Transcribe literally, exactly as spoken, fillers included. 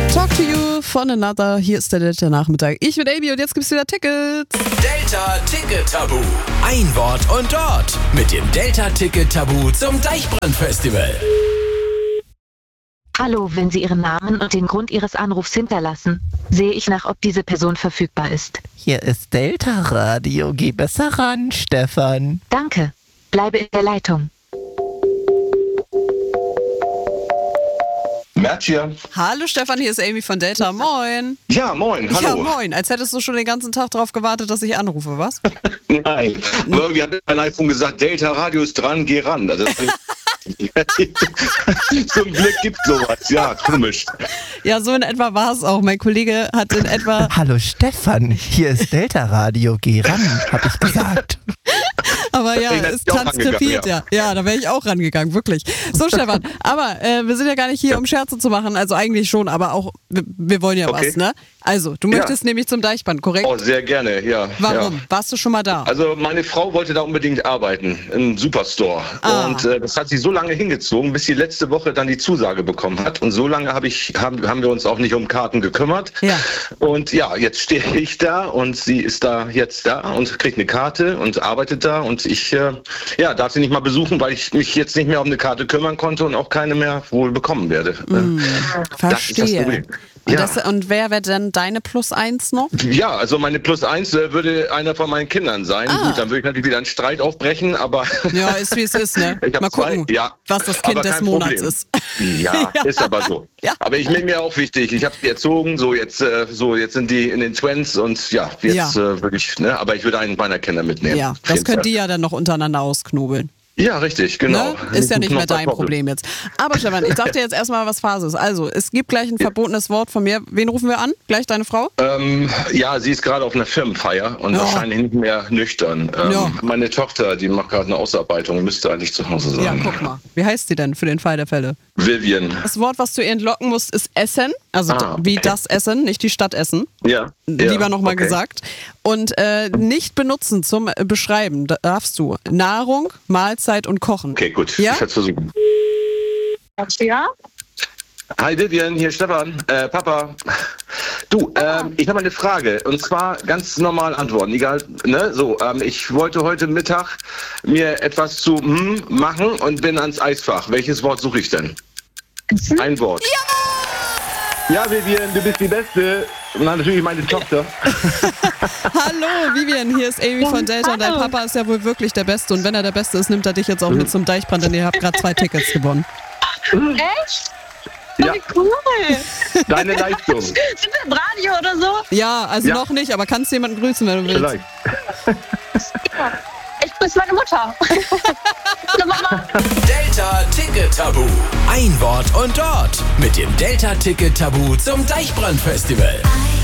Talk to you von Another. Hier ist der Delta Nachmittag. Ich bin Amy und jetzt gibt's wieder Tickets. Delta Ticket Tabu. Ein Wort und Ort mit dem Delta Ticket Tabu zum Deichbrand-Festival. Hallo, wenn Sie Ihren Namen und den Grund Ihres Anrufs hinterlassen, sehe ich nach, ob diese Person verfügbar ist. Hier ist Delta Radio. Geh besser ran, Stefan. Danke. Bleibe in der Leitung. Merch hier. Hallo Stefan, hier ist Amy von Delta. Moin. Ja, moin, hallo. Ja, moin. Als hättest du schon den ganzen Tag darauf gewartet, dass ich anrufe, was? Nein, aber irgendwie hat mein iPhone gesagt, Delta Radio ist dran, geh ran. Das ist zum Glück gibt's sowas, ja, komisch. Ja, so in etwa war es auch. Mein Kollege hat in etwa... Hallo Stefan, hier ist Delta Radio. Geh ran, hab ich gesagt. Aber ja, Deswegen es ist auch transkribiert, ja. ja. Ja, da wäre ich auch rangegangen, wirklich. So, Stefan, aber äh, wir sind ja gar nicht hier, um Scherze zu machen. Also eigentlich schon, aber auch, wir, wir wollen ja Okay. was, ne? Also, du möchtest Ja. nämlich zum Deichbrand, korrekt? Oh, sehr gerne, ja. Warum? Ja. Warst du schon mal da? Also meine Frau wollte da unbedingt arbeiten, im Superstore. Ah. Und äh, das hat sie so lange hingezogen, bis sie letzte Woche dann die Zusage bekommen hat. Und so lange hab ich, haben, haben wir uns auch nicht um Karten gekümmert. Ja. Und ja, jetzt stehe ich da und sie ist da jetzt da und kriegt eine Karte und arbeitet da. Und ich äh, ja, darf sie nicht mal besuchen, weil ich mich jetzt nicht mehr um eine Karte kümmern konnte und auch keine mehr wohl bekommen werde. Mm, Das ist das verstehe. Problem. Und, Ja. das, und wer wäre denn deine Plus eins noch? Ja, also meine Plus eins äh, würde einer von meinen Kindern sein. Ah. Gut, dann würde ich natürlich wieder einen Streit aufbrechen, aber Ja, ist wie es ist, ne? Ich hab Mal gucken, zwei, ja, was das Kind aber des kein Monats Problem. ist. Ja, Ja. ist aber so. Ja. Aber ich bin mir auch wichtig. Ich habe die erzogen, so jetzt, äh, so jetzt sind die in den Twins und ja, jetzt Ja. Äh, würde ich, ne, aber ich würde einen meiner Kinder mitnehmen. Ja, Auf das jeden könnt Fall. ihr ja dann noch untereinander ausknobeln. Ja, richtig, genau. Ne? Ist ja nicht mehr Noch dein Kartoffeln. Problem jetzt. Aber Stefan, ich sag dir jetzt erstmal, was Phase ist. Also, es gibt gleich ein verbotenes Wort von mir. Wen rufen wir an? Gleich deine Frau? Ähm, ja, sie ist gerade auf einer Firmenfeier und Ja. wahrscheinlich nicht mehr nüchtern. Ähm, Ja. Meine Tochter, die macht gerade eine Ausarbeitung, müsste eigentlich zu Hause Ja, sein. guck mal. Wie heißt sie denn für den Fall der Fälle? Vivian. Das Wort, was du ihr entlocken musst, ist Essen. Also Ah, wie okay. das Essen, nicht die Stadt Essen. Ja. ja. Lieber nochmal okay. gesagt. Und äh, nicht benutzen zum äh, Beschreiben da darfst du Nahrung, Mahlzeit und Kochen. Okay, gut. Ja? Ich werde versuchen. Ja? Hi Vivian, hier ist Stefan, äh, Papa. Du, ähm, ich habe eine Frage und zwar ganz normal antworten, egal, ne, so, ähm, ich wollte heute Mittag mir etwas zu hm machen und bin ans Eisfach. Welches Wort suche ich denn? Ein Wort. Ja! Ja, Vivian, du bist die Beste. Und dann natürlich meine Tochter. Hallo Vivian, hier ist Amy von Delta und dein Hallo. Papa ist ja wohl wirklich der Beste und wenn er der Beste ist, nimmt er dich jetzt auch mit zum Deichbrand, denn ihr habt gerade zwei Tickets gewonnen. Echt? Ja, Wie cool. deine Leistung. Sind wir im Radio oder so? Ja, also Ja. noch nicht, aber kannst du jemanden grüßen, wenn du willst. Vielleicht. Ich grüße meine Mutter. Hallo Mama. Delta Ticket Tabu. Ein Wort und Ort mit dem Delta Ticket Tabu zum Deichbrand-Festival.